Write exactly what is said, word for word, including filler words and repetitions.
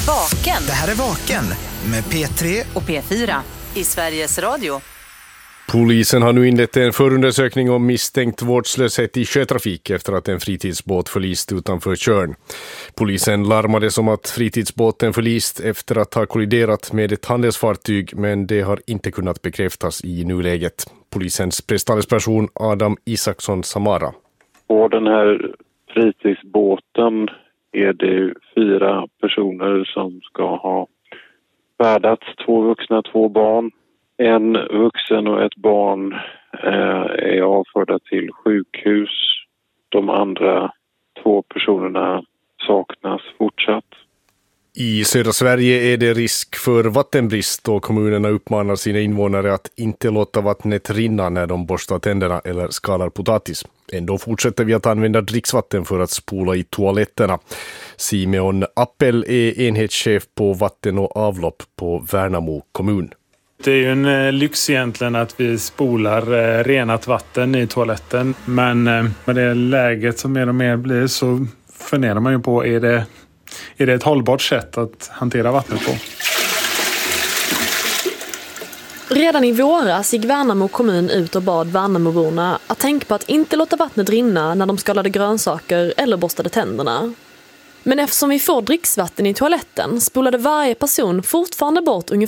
Vaken. Det här är Vaken med P tre och P fyra i Sveriges Radio. Polisen har nu inlett en förundersökning om misstänkt vårdslöshet i sjötrafik efter att en fritidsbåt förlist utanför Tjörn. Polisen larmade som att fritidsbåten förlist efter att ha kolliderat med ett handelsfartyg, men det har inte kunnat bekräftas i nuläget. Polisens presstalesperson Adam Isaksson Samara. På den här fritidsbåten är det fyra personer som ska ha färdats, två vuxna, två barn. En vuxen och ett barn eh, är avförda till sjukhus. De andra två personerna saknas fortsatt. I södra Sverige är det risk för vattenbrist och kommunerna uppmanar sina invånare att inte låta vattnet rinna när de borstar tänderna eller skalar potatis. Ändå fortsätter vi att använda dricksvatten för att spola i toaletterna. Simeon Appel är enhetschef på vatten och avlopp på Värnamo kommun. Det är ju en lyx egentligen att vi spolar renat vatten i toaletten. Men med det läget som mer och mer blir så funderar man ju på, är det, är det ett hållbart sätt att hantera vattnet på? Redan i våras gick Värnamo kommun ut och bad Värnamoborna att tänka på att inte låta vattnet rinna när de skalade grönsaker eller borstade tänderna. Men eftersom vi får dricksvatten i toaletten spolade varje person fortfarande bort ungefär